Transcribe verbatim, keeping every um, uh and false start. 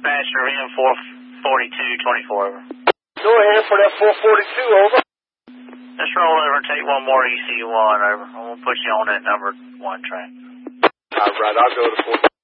dispatcher in four forty-two twenty-four, over. Go ahead for that four forty-two, over. Let's roll over and take one more E C one, over. I'm going to put you on that number one track. All right, I'll go to four.